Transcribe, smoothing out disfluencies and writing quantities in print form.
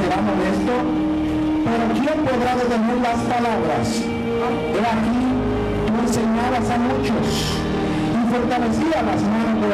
será molesto, pero ¿quién podrá detener las palabras? He aquí, tú enseñabas a muchos y fortalecías las manos de